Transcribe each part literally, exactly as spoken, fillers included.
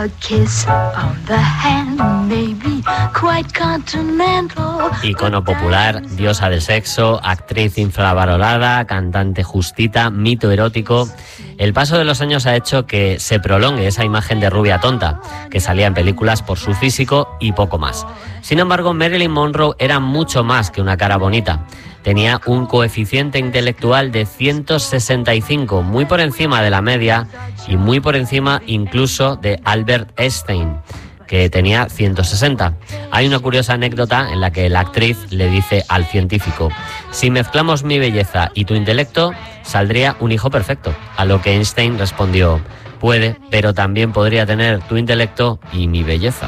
Icono popular, diosa del sexo, actriz infravalorada, cantante justita, mito erótico. El paso de los años ha hecho que se prolongue esa imagen de rubia tonta, que salía en películas por su físico y poco más. Sin embargo, Marilyn Monroe era mucho más que una cara bonita. Tenía un coeficiente intelectual de ciento sesenta y cinco, muy por encima de la media y muy por encima incluso de Albert Einstein, que tenía ciento sesenta. Hay una curiosa anécdota en la que la actriz le dice al científico: si mezclamos mi belleza y tu intelecto, saldría un hijo perfecto. A lo que Einstein respondió: puede, pero también podría tener tu intelecto y mi belleza.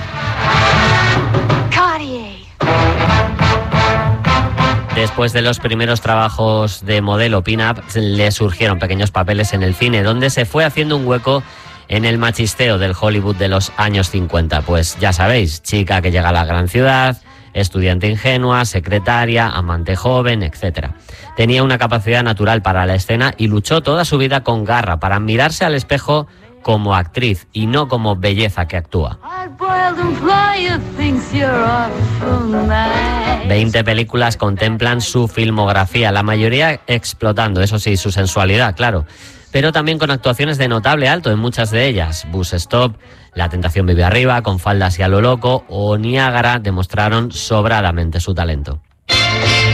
Después de los primeros trabajos de modelo pin-up, le surgieron pequeños papeles en el cine, donde se fue haciendo un hueco en el machisteo del Hollywood de los años cincuenta. Pues ya sabéis, chica que llega a la gran ciudad, estudiante ingenua, secretaria, amante joven, etcétera. Tenía una capacidad natural para la escena y luchó toda su vida con garra para mirarse al espejo como actriz y no como belleza que actúa. Veinte películas contemplan su filmografía, la mayoría explotando, eso sí, su sensualidad, claro, pero también con actuaciones de notable alto en muchas de ellas. Bus Stop, La tentación vive arriba, Con faldas y a lo loco o Niágara demostraron sobradamente su talento.